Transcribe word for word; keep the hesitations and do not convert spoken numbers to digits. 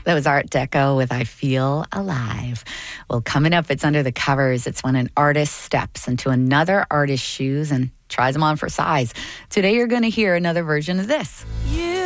That was Art Deco with I Feel Alive. Well, coming up, it's Under the Covers. It's when an artist steps into another artist's shoes and tries them on for size. Today, you're going to hear another version of this. You